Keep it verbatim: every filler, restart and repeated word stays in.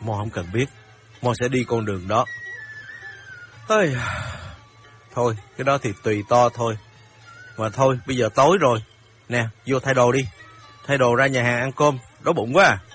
Mo không cần biết. Mo sẽ đi con đường đó. Ây, thôi, cái đó thì tùy to thôi. Mà thôi, bây giờ tối rồi. Nè, vô thay đồ đi. Thay đồ ra nhà hàng ăn cơm. Đói bụng quá à.